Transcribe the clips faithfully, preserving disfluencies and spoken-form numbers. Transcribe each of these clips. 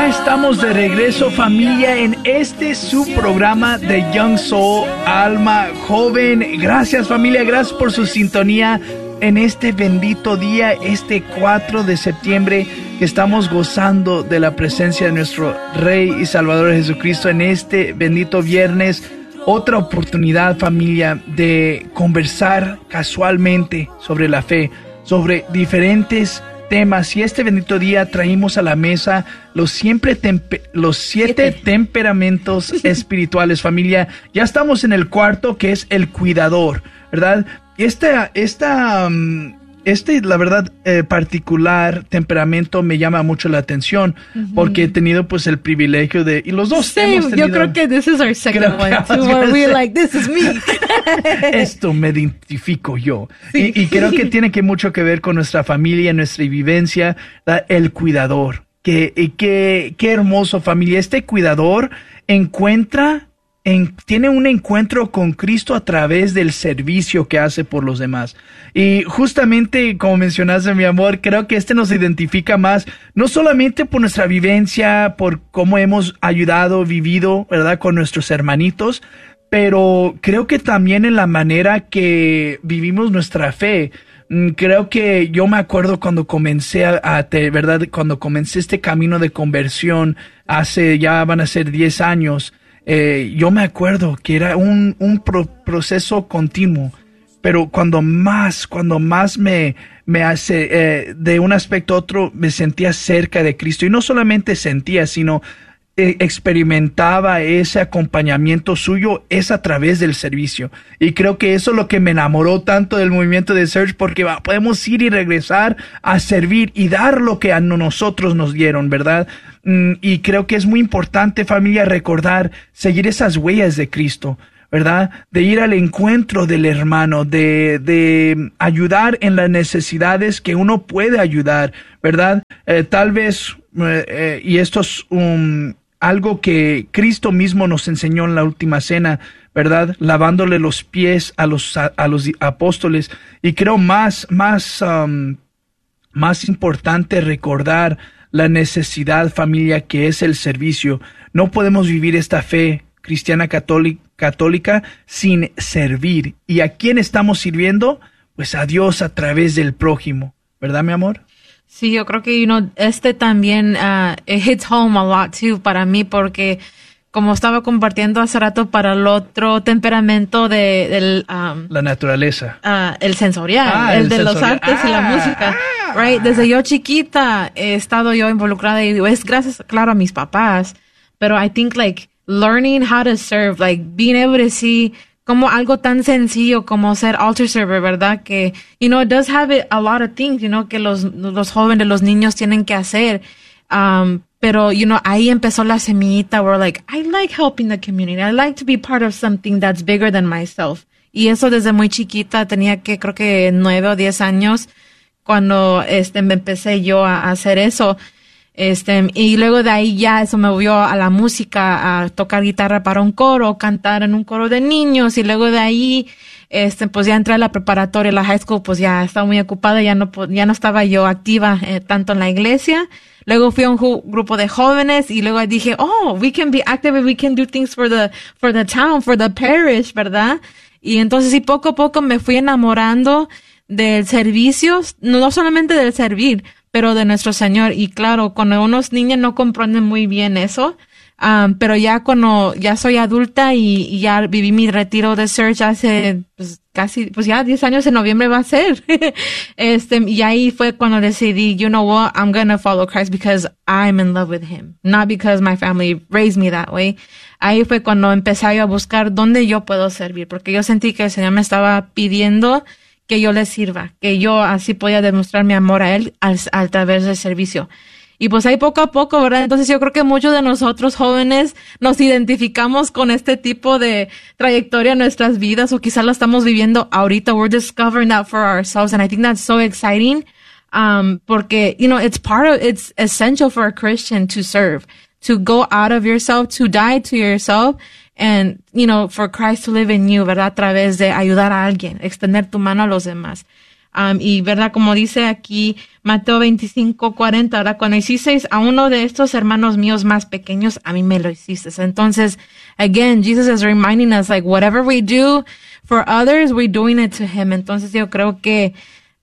estamos de regreso, familia, en este su programa de Young Soul, Alma Joven. Gracias, familia, gracias por su sintonía en este bendito día, este cuatro de septiembre, que estamos gozando de la presencia de nuestro Rey y Salvador Jesucristo en este bendito viernes. Otra oportunidad, familia, de conversar casualmente sobre la fe, sobre diferentes temas. Y este bendito día traímos a la mesa los siempre tempe- los siete, siete temperamentos espirituales, familia. Ya estamos en el cuarto, que es el cuidador, ¿verdad? Esta, esta, um, este, la verdad, eh, particular temperamento me llama mucho la atención, uh-huh. porque he tenido, pues, el privilegio de, y los dos Same. hemos tenido. Yo creo que this is our second one, too, where we're like, this is me. Esto me identifico yo. Sí. Y, y creo que tiene que mucho que ver con nuestra familia, nuestra vivencia, ¿verdad? El cuidador. Que, y que, qué hermoso, familia. Este cuidador encuentra En, tiene un encuentro con Cristo a través del servicio que hace por los demás. Y justamente, como mencionaste, mi amor, creo que este nos identifica más, no solamente por nuestra vivencia, por cómo hemos ayudado, vivido, ¿verdad?, con nuestros hermanitos, pero creo que también en la manera que vivimos nuestra fe. Creo que yo me acuerdo cuando comencé a, a te, ¿verdad?, cuando comencé este camino de conversión, hace ya van a ser diez años, Eh, yo me acuerdo que era un, un pro, proceso continuo, pero cuando más, cuando más me, me hace, eh, de un aspecto a otro, me sentía cerca de Cristo. Y no solamente sentía, sino eh, experimentaba ese acompañamiento suyo, es a través del servicio. Y creo que eso es lo que me enamoró tanto del movimiento de Search, porque va, podemos ir y regresar a servir y dar lo que a nosotros nos dieron, ¿verdad? Y creo que es muy importante, familia, recordar, seguir esas huellas de Cristo, ¿verdad? De ir al encuentro del hermano, de, de ayudar en las necesidades que uno puede ayudar, ¿verdad? Eh, tal vez, eh, eh, y esto es um, algo que Cristo mismo nos enseñó en la última cena, ¿verdad? Lavándole los pies a los, a, a los apóstoles. Y creo más, más, um, más importante recordar la necesidad, familia, que es el servicio. No podemos vivir esta fe cristiana católica, católica sin servir. ¿Y a quién estamos sirviendo? Pues a Dios a través del prójimo. ¿Verdad, mi amor? Sí, yo creo que, you know, este también uh, it hits home a lot, too, para mí, porque como estaba compartiendo hace rato, para el otro temperamento de, del... Um, la naturaleza. Uh, el sensorial, ah, el, el de sensorial. los artes ah, y la música. Ah, right? Desde yo chiquita he estado yo involucrada y es gracias, claro, a mis papás. Pero I think, like, learning how to serve, like, being able to see como algo tan sencillo como ser altar server, ¿verdad? Que, you know, it does have it, a lot of things, you know, que los, los jóvenes, los niños tienen que hacer. Um, Pero, you know, ahí empezó la semillita where like, I like helping the community. I like to be part of something that's bigger than myself. Y eso desde muy chiquita, tenía que, creo que nueve o diez años, cuando, este, me empecé yo a, a hacer eso. Este, y luego de ahí ya eso me movió a la música, a tocar guitarra para un coro, cantar en un coro de niños. Y luego de ahí, este, pues ya entré a la preparatoria, la high school, pues ya estaba muy ocupada, ya no, ya no estaba yo activa eh, tanto en la iglesia. Luego fui a un ju- grupo de jóvenes y luego dije, oh, we can be active and we can do things for the, for the town, for the parish, ¿verdad? Y entonces sí, poco a poco me fui enamorando del servicio, no solamente del servir, pero de nuestro Señor. Y claro, cuando unos niños no comprenden muy bien eso, um, pero ya cuando ya soy adulta y, y ya viví mi retiro de Search hace pues, casi, pues ya diez años, en noviembre va a ser. este, y ahí fue cuando decidí, you know what, I'm gonna follow Christ because I'm in love with Him, not because my family raised me that way. Ahí fue cuando empecé yo a buscar dónde yo puedo servir, porque yo sentí que el Señor me estaba pidiendo que yo le sirva, que yo así podía demostrar mi amor a Él a, a través del servicio. Y pues ahí poco a poco, ¿verdad? Entonces yo creo que muchos de nosotros jóvenes nos identificamos con este tipo de trayectoria en nuestras vidas, o quizás lo estamos viviendo ahorita. We're discovering that for ourselves, and I think that's so exciting, um, porque, you know, it's part of, it's essential for a Christian to serve, to go out of yourself, to die to yourself, and, you know, for Christ to live in you, ¿verdad? A través de ayudar a alguien, extender tu mano a los demás. Um, y verdad, como dice aquí Mateo veinticinco cuarenta, ¿verdad? Cuando hicisteis a uno de estos hermanos míos más pequeños, a mí me lo hicisteis. Entonces, again, Jesus is reminding us, like, whatever we do for others, we're doing it to him. Entonces, yo creo que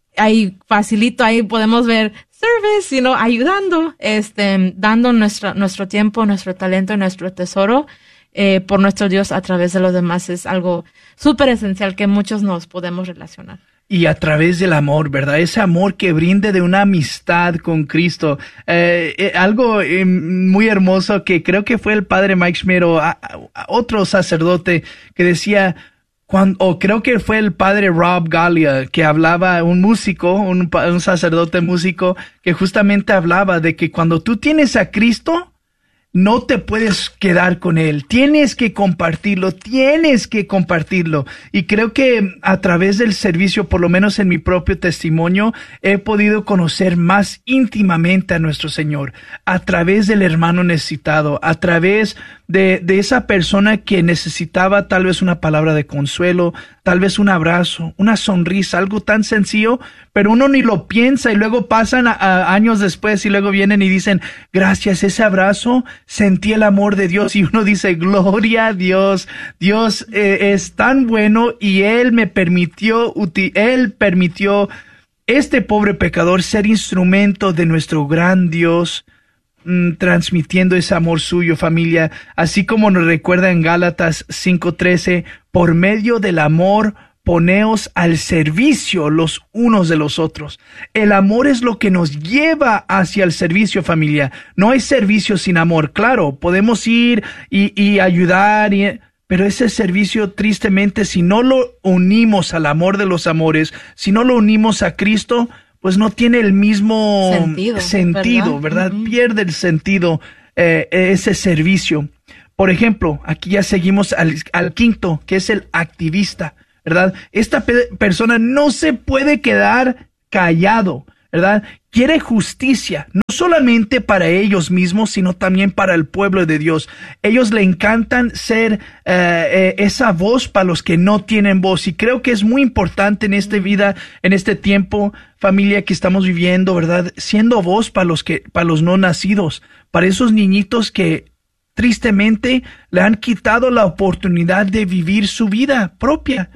ahí facilito, ahí podemos ver service, you know, ayudando, este, dando nuestro, nuestro tiempo, nuestro talento, nuestro tesoro, eh, por nuestro Dios a través de los demás. Es algo súper esencial que muchos nos podemos relacionar. Y a través del amor, ¿verdad? Ese amor que brinde de una amistad con Cristo. Eh, eh, algo eh, muy hermoso que creo que fue el padre Mike Schmidt o a, a otro sacerdote que decía, cuando, o creo que fue el padre Rob Gallia, que hablaba, un músico, un, un sacerdote músico, que justamente hablaba de que cuando tú tienes a Cristo, no te puedes quedar con él, tienes que compartirlo, tienes que compartirlo. Y creo que a través del servicio, por lo menos en mi propio testimonio, he podido conocer más íntimamente a nuestro Señor, a través del hermano necesitado, a través de, de esa persona que necesitaba tal vez una palabra de consuelo, tal vez un abrazo, una sonrisa, algo tan sencillo, pero uno ni lo piensa y luego pasan a, a años después y luego vienen y dicen, gracias, ese abrazo, sentí el amor de Dios, y uno dice, gloria a Dios, Dios eh, es tan bueno y Él me permitió, Él permitió este pobre pecador ser instrumento de nuestro gran Dios, mmm, transmitiendo ese amor suyo, familia, así como nos recuerda en Gálatas cinco trece, por medio del amor, poneos al servicio los unos de los otros. El amor es lo que nos lleva hacia el servicio, familia. No hay servicio sin amor. Claro, podemos ir y, y ayudar, y, pero ese servicio, tristemente, si no lo unimos al amor de los amores, si no lo unimos a Cristo, pues no tiene el mismo sentido, sentido ¿verdad? ¿verdad? Uh-huh. Pierde el sentido eh, ese servicio. Por ejemplo, aquí ya seguimos al, al quinto, que es el activista, ¿verdad? Esta pe- persona no se puede quedar callado, ¿verdad? Quiere justicia, no solamente para ellos mismos, sino también para el pueblo de Dios. Ellos le encantan ser eh, eh, esa voz para los que no tienen voz. Y creo que es muy importante en esta vida, en este tiempo, familia, que estamos viviendo, ¿verdad? Siendo voz para los que, para los no nacidos, para esos niñitos que tristemente le han quitado la oportunidad de vivir su vida propia.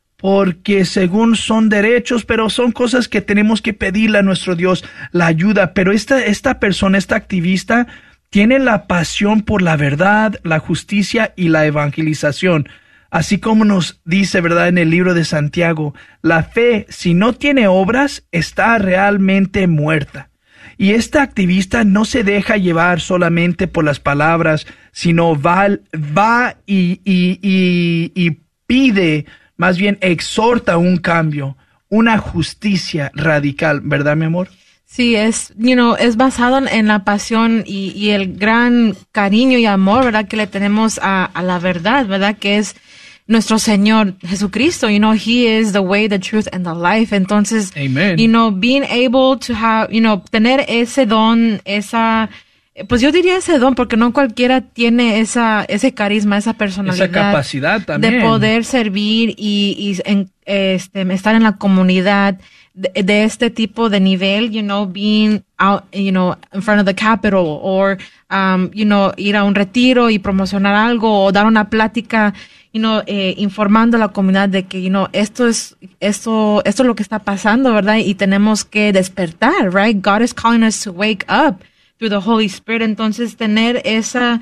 Porque según son derechos, pero son cosas que tenemos que pedirle a nuestro Dios, la ayuda. Pero esta, esta persona, esta activista, tiene la pasión por la verdad, la justicia y la evangelización. Así como nos dice, ¿verdad?, en el libro de Santiago, la fe, si no tiene obras, está realmente muerta. Y esta activista no se deja llevar solamente por las palabras, sino va, va y, y, y, y pide, más bien exhorta un cambio, una justicia radical, ¿verdad, mi amor? Sí, es, you know, es basado en la pasión y, y el gran cariño y amor, ¿verdad?, que le tenemos a, a la verdad, ¿verdad?, que es nuestro Señor Jesucristo. You know, He is the way, the truth, and the life. Entonces, Amen. you know, being able to have, you know, tener ese don, esa, pues yo diría ese don, porque no cualquiera tiene esa, ese carisma, esa personalidad. Esa capacidad también. De poder servir y, y en, este, estar en la comunidad de, de este tipo de nivel, you know, being out, you know, in front of the Capitol, or, um, you know, ir a un retiro y promocionar algo, o dar una plática, you know, eh, informando a la comunidad de que, you know, esto es, esto, esto es lo que está pasando, ¿verdad? Y tenemos que despertar, right? God is calling us to wake up through the Holy Spirit. Entonces, tener esa,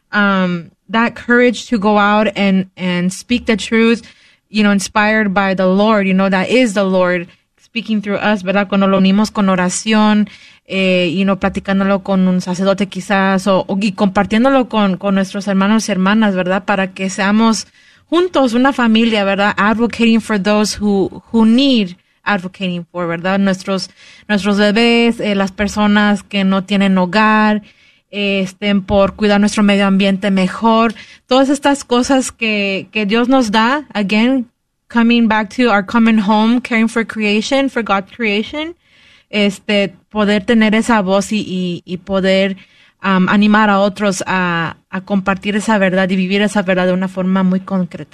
um, that courage to go out and, and speak the truth, you know, inspired by the Lord, you know, that is the Lord speaking through us, ¿verdad? Cuando lo unimos con oración, eh, you know, platicándolo con un sacerdote quizás, o, o y compartiéndolo con, con nuestros hermanos y hermanas, ¿verdad? Para que seamos juntos una familia, ¿verdad? Advocating for those who, who need advocating for, ¿verdad? Nuestros, nuestros bebés, eh, las personas que no tienen hogar, eh, estén por cuidar nuestro medio ambiente mejor. Todas estas cosas que, que Dios nos da, again, coming back to our coming home, caring for creation, for God's creation, este, poder tener esa voz y, y, y poder um, animar a otros a, a compartir esa verdad y vivir esa verdad de una forma muy concreta.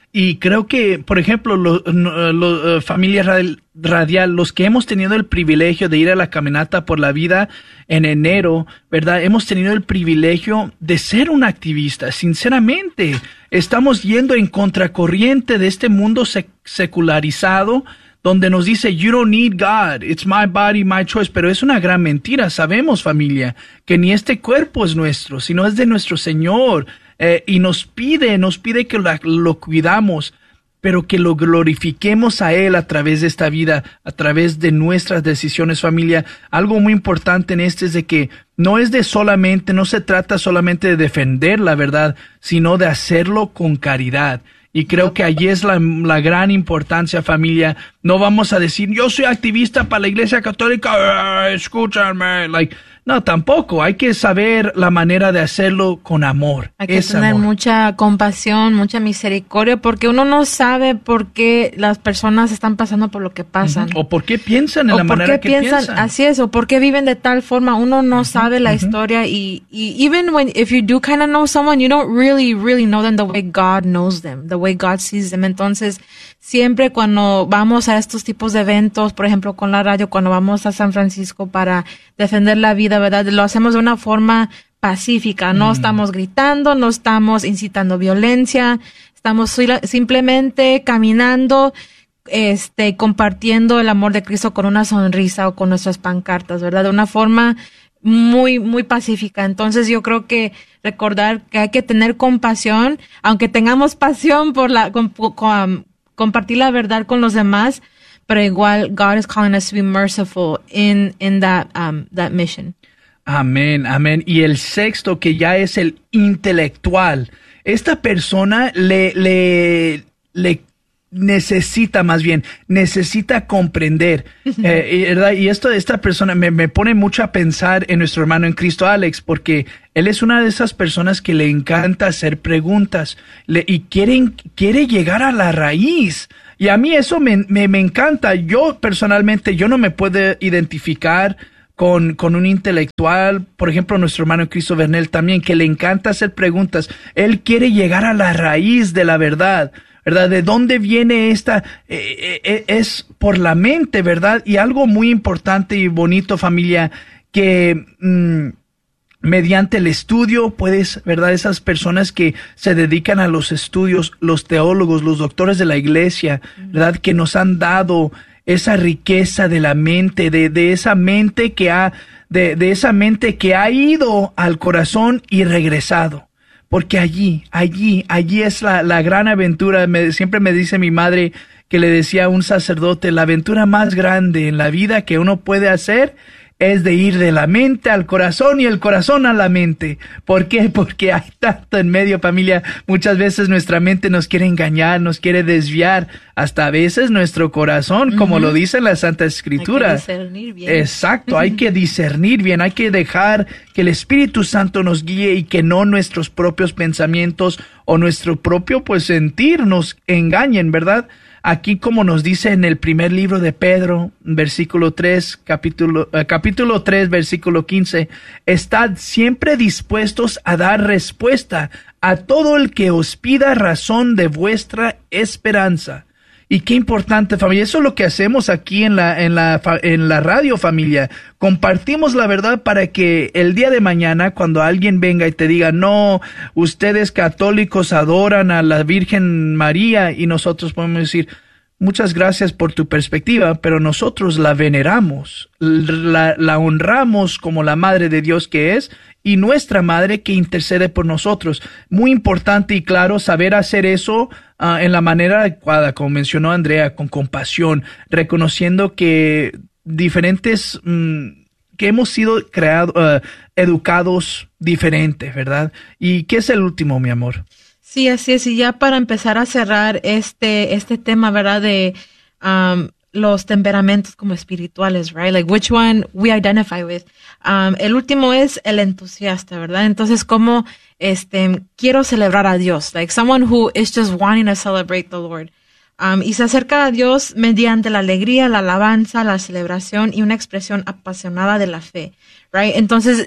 Y creo que, por ejemplo, lo, lo, uh, familia radial, los que hemos tenido el privilegio de ir a la caminata por la vida en enero, ¿verdad? Hemos tenido el privilegio de ser un activista. Sinceramente, estamos yendo en contracorriente de este mundo sec- secularizado, donde nos dice, you don't need God, it's my body, my choice. Pero es una gran mentira. Sabemos, familia, que ni este cuerpo es nuestro, sino es de nuestro Señor. Eh, y nos pide, nos pide que la, lo cuidamos, pero que lo glorifiquemos a Él a través de esta vida, a través de nuestras decisiones, familia. Algo muy importante en este es de que no es de solamente, no se trata solamente de defender la verdad, sino de hacerlo con caridad. Y creo que allí es la, la gran importancia, familia. No vamos a decir, yo soy activista para la Iglesia Católica, escúchame, like, no, tampoco. Hay que saber la manera de hacerlo con amor. Hay que es tener amor. mucha compasión, mucha misericordia, porque uno no sabe por qué las personas están pasando por lo que pasan. O por qué piensan en o la por manera qué que piensan, piensan. así es, o por qué viven de tal forma. Uno no Uh-huh, sabe la uh-huh. historia y, y even when, if you do kind of know someone, you don't really, really know them the way God knows them, the way God sees them. Entonces, siempre cuando vamos a estos tipos de eventos, por ejemplo, con la radio, cuando vamos a San Francisco para defender la vida, ¿verdad? Lo hacemos de una forma pacífica. No mm. estamos gritando, no estamos incitando violencia, estamos simplemente caminando, este, compartiendo el amor de Cristo con una sonrisa o con nuestras pancartas, ¿verdad? De una forma muy, muy pacífica. Entonces yo creo que recordar que hay que tener compasión, aunque tengamos pasión por la, con, con, compartir la verdad con los demás, pero igual God is calling us to be merciful in, in that, um, that mission. Amén, amén. Y el sexto, que ya es el intelectual. Esta persona le, le, le necesita, más bien, necesita comprender. eh, ¿verdad? Y esto de esta persona me, me pone mucho a pensar en nuestro hermano en Cristo, Alex, porque él es una de esas personas que le encanta hacer preguntas le, y quieren, quiere llegar a la raíz. Y a mí eso me, me, me encanta. Yo personalmente, yo no me puedo identificar Con, con un intelectual, por ejemplo, nuestro hermano Cristo Bernel también, que le encanta hacer preguntas. Él quiere llegar a la raíz de la verdad, ¿verdad? ¿De dónde viene esta? Eh, eh, es por la mente, ¿verdad? Y algo muy importante y bonito, familia, que mmm, mediante el estudio puedes, ¿verdad? Esas personas que se dedican a los estudios, los teólogos, los doctores de la iglesia, ¿verdad? Que nos han dado esa riqueza de la mente, de, de esa mente que ha, de, de esa mente que ha ido al corazón y regresado. Porque allí, allí, allí es la, la gran aventura. Me, siempre me dice mi madre que le decía a un sacerdote, la aventura más grande en la vida que uno puede hacer es de ir de la mente al corazón y el corazón a la mente. ¿Por qué? Porque hay tanto en medio, familia. Muchas veces nuestra mente nos quiere engañar, nos quiere desviar. Hasta a veces nuestro corazón, uh-huh. como lo dice la Santa Escritura. Hay que discernir bien. Exacto, uh-huh. hay que discernir bien. Hay que dejar que el Espíritu Santo nos guíe y que no nuestros propios pensamientos o nuestro propio pues sentir nos engañen, ¿verdad? Aquí, como nos dice en el primer libro de Pedro, versículo tres, capítulo, eh, capítulo tres, versículo quince, estad siempre dispuestos a dar respuesta a todo el que os pida razón de vuestra esperanza. Y qué importante, familia. Eso es lo que hacemos aquí en la, en la, en la radio, familia. Compartimos la verdad para que el día de mañana, cuando alguien venga y te diga, no, ustedes católicos adoran a la Virgen María, y nosotros podemos decir, muchas gracias por tu perspectiva, pero nosotros la veneramos, la, la honramos como la Madre de Dios que es, y nuestra Madre que intercede por nosotros. Muy importante y claro saber hacer eso uh, en la manera adecuada, como mencionó Andrea, con compasión, reconociendo que diferentes, um, que hemos sido creados, uh, educados diferentes, ¿verdad? ¿Y qué es el último, mi amor? Sí, así es. Y ya para empezar a cerrar este, este tema, ¿verdad? De um, los temperamentos como espirituales, right? Like which one we identify with. Um, el último es el entusiasta, ¿verdad? Entonces, como este, quiero celebrar a Dios. Like someone who is just wanting to celebrate the Lord. Um, y se acerca a Dios mediante la alegría, la alabanza, la celebración y una expresión apasionada de la fe, right? Entonces,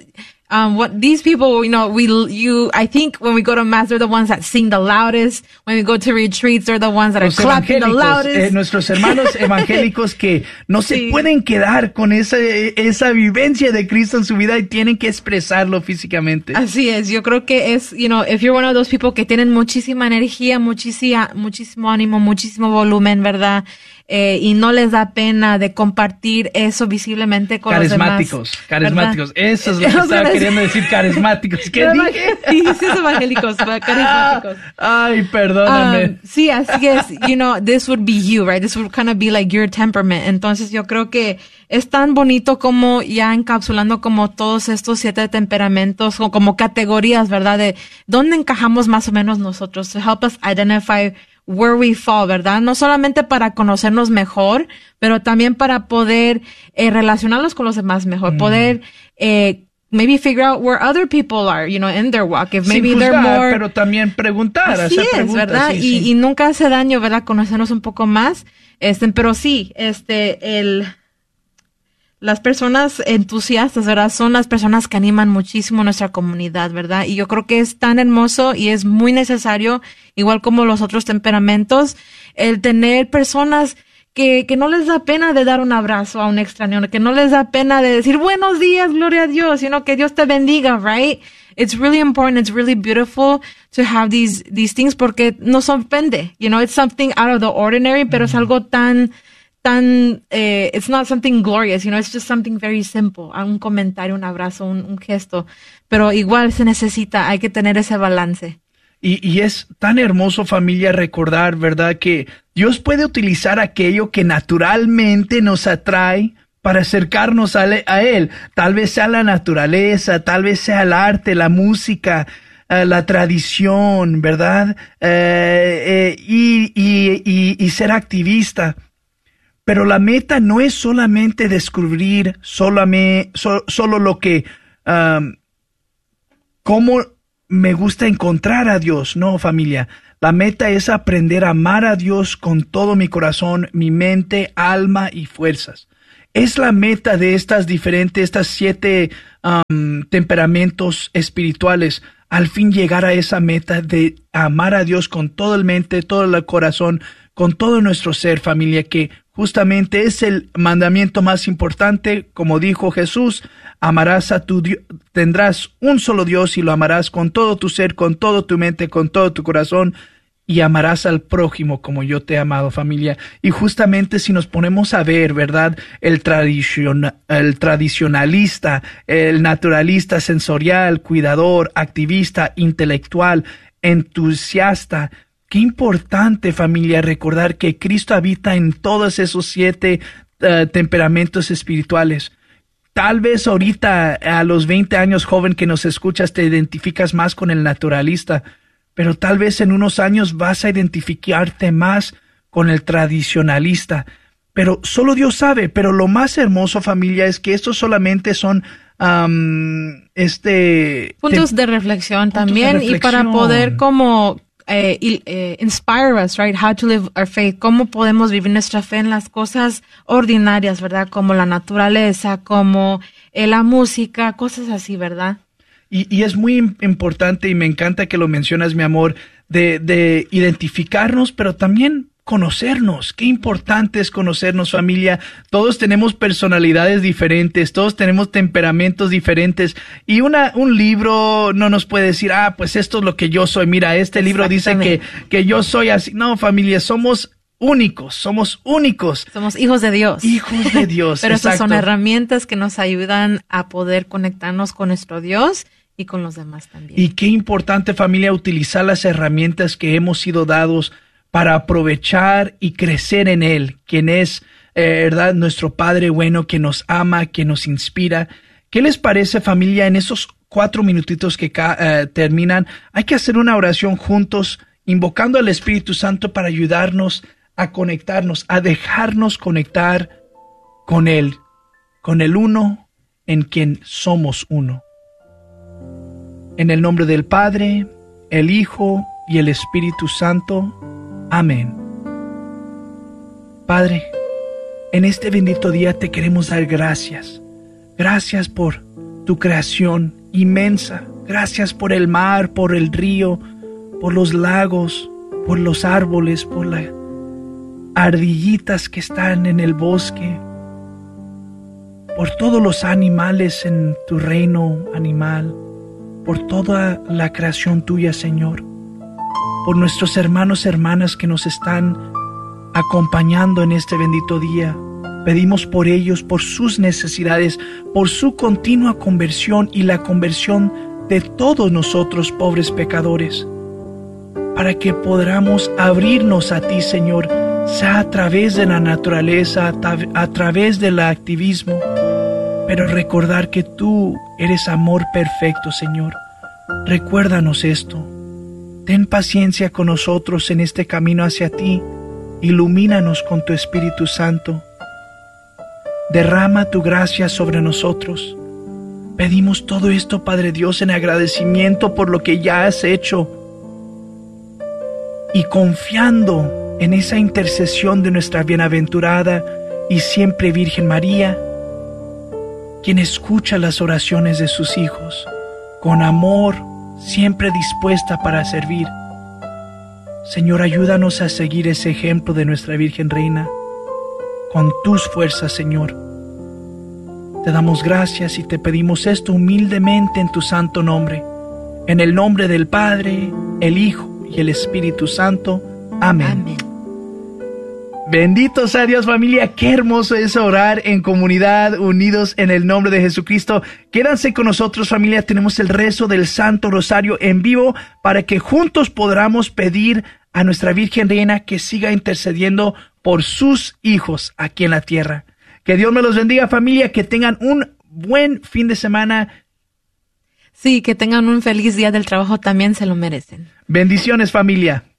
Um, what these people, you know, we, you, I think when we go to mass, they're the ones that sing the loudest. When we go to retreats, they're the ones that Los are clapping the loudest. Eh, nuestros hermanos evangélicos que no se Sí. pueden quedar con esa, esa vivencia de Cristo en su vida y tienen que expresarlo físicamente. Así es, yo creo que es, you know, if you're one of those people que tienen muchísima energía, muchísima, muchísimo ánimo, muchísimo volumen, ¿verdad? Eh, y no les da pena de compartir eso visiblemente con Carismáticos, los demás. carismáticos. ¿verdad? Eso es lo que estaba queriendo decir, carismáticos. ¿Qué dije? Dijiste evangélicos, carismáticos. Ay, perdóname. Um, sí, así es. You know, this would be you, right? This would kind of be like your temperament. Entonces yo creo que es tan bonito como ya encapsulando como todos estos siete temperamentos, o como categorías, ¿verdad? De dónde encajamos más o menos nosotros. To help us identify where we fall, ¿verdad? No solamente para conocernos mejor, pero también para poder eh, relacionarnos con los demás mejor. Mm. Poder eh, maybe figure out where other people are, you know, in their walk. If maybe Sin juzgar, they're more... pero también preguntar, Así hacer es, preguntas. ¿verdad? Sí, y, sí. y nunca hace daño, ¿verdad? Conocernos un poco más. Este, pero sí, este, el... Las personas entusiastas, ¿verdad? Son las personas que animan muchísimo nuestra comunidad, ¿verdad? Y yo creo que es tan hermoso y es muy necesario, igual como los otros temperamentos, el tener personas que, que no les da pena de dar un abrazo a un extraño, que no les da pena de decir buenos días, gloria a Dios, sino que Dios te bendiga, right? It's really important, it's really beautiful to have these, these things porque nos sorprende, you know, it's something out of the ordinary, pero mm-hmm. es algo tan... tan, eh, it's not something glorious, you know, it's just something very simple, un comentario, un abrazo, un, un gesto, pero igual se necesita, hay que tener ese balance. Y, y es tan hermoso, familia, recordar, ¿verdad?, que Dios puede utilizar aquello que naturalmente nos atrae para acercarnos a, le, a Él. Tal vez sea la naturaleza, tal vez sea el arte, la música, uh, la tradición, ¿verdad? Uh, eh, y, y, y, y ser activista. Pero la meta no es solamente descubrir solamente, so, solo lo que, um, cómo me gusta encontrar a Dios. No, familia. La meta es aprender a amar a Dios con todo mi corazón, mi mente, alma y fuerzas. Es la meta de estas diferentes, estas siete um, temperamentos espirituales. Al fin llegar a esa meta de amar a Dios con todo el mente, todo el corazón, con todo nuestro ser, familia, que justamente es el mandamiento más importante. Como dijo Jesús, amarás a tu Dios, tendrás un solo Dios y lo amarás con todo tu ser, con todo tu mente, con todo tu corazón, y amarás al prójimo como yo te he amado, familia. Y justamente si nos ponemos a ver, ¿verdad?, el, tradicion, el tradicionalista, el naturalista, sensorial, cuidador, activista, intelectual, entusiasta, qué importante, familia, recordar que Cristo habita en todos esos siete uh, temperamentos espirituales. Tal vez ahorita, a los veinte años, joven que nos escuchas, te identificas más con el naturalista, pero tal vez en unos años vas a identificarte más con el tradicionalista. Pero solo Dios sabe. Pero lo más hermoso, familia, es que estos solamente son um, este puntos de reflexión puntos también, de reflexión. Y para poder como eh, eh, inspire us, right? How to live our faith. Cómo podemos vivir nuestra fe en las cosas ordinarias, ¿verdad? Como la naturaleza, como eh, la música, cosas así, ¿verdad? Y, y es muy importante, y me encanta que lo mencionas, mi amor, de, de identificarnos, pero también conocernos. Qué importante es conocernos, familia. Todos tenemos personalidades diferentes, todos tenemos temperamentos diferentes, y una un libro no nos puede decir, ah, pues esto es lo que yo soy. Mira, este libro dice que, que yo soy así. No, familia, somos únicos, somos únicos. Somos hijos de Dios. Hijos de Dios, Pero exacto. estas son herramientas que nos ayudan a poder conectarnos con nuestro Dios y con los demás también. Y qué importante, familia, utilizar las herramientas que hemos sido dados para aprovechar y crecer en Él, quien es, eh, verdad, nuestro Padre bueno, que nos ama, que nos inspira. ¿Qué les parece, familia? En esos cuatro minutitos que uh, terminan, hay que hacer una oración juntos, invocando al Espíritu Santo para ayudarnos a conectarnos, a dejarnos conectar con Él, con el uno en quien somos uno. En el nombre del Padre, el Hijo y el Espíritu Santo. Amén. Padre, en este bendito día te queremos dar gracias. Gracias por tu creación inmensa. Gracias por el mar, por el río, por los lagos, por los árboles, por las ardillitas que están en el bosque, por todos los animales en tu reino animal, por toda la creación tuya, Señor, por nuestros hermanos y hermanas que nos están acompañando en este bendito día. Pedimos por ellos, por sus necesidades, por su continua conversión y la conversión de todos nosotros, pobres pecadores, para que podamos abrirnos a ti, Señor, sea a través de la naturaleza, a, tra- a través del activismo, pero recordar que tú eres amor perfecto, Señor. Recuérdanos esto. Ten paciencia con nosotros en este camino hacia ti. Ilumínanos con tu Espíritu Santo. Derrama tu gracia sobre nosotros. Pedimos todo esto, Padre Dios, en agradecimiento por lo que ya has hecho y confiando en esa intercesión de nuestra bienaventurada y siempre Virgen María, quien escucha las oraciones de sus hijos con amor, siempre dispuesta para servir. Señor, ayúdanos a seguir ese ejemplo de nuestra Virgen Reina con tus fuerzas, Señor. Te damos gracias y te pedimos esto humildemente en tu santo nombre, en el nombre del Padre, el Hijo y el Espíritu Santo. Amén. Amén. Bendito sea Dios, familia. Qué hermoso es orar en comunidad, unidos en el nombre de Jesucristo. Quédanse con nosotros, familia. Tenemos el rezo del Santo Rosario en vivo para que juntos podamos pedir a nuestra Virgen Reina que siga intercediendo por sus hijos aquí en la tierra. Que Dios me los bendiga, familia. Que tengan un buen fin de semana. Sí, que tengan un feliz día del trabajo, también se lo merecen. Bendiciones, familia.